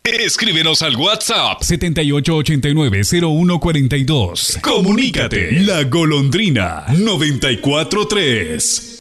Escríbenos al WhatsApp 7889-0142. Comunícate. La Golondrina 94.3.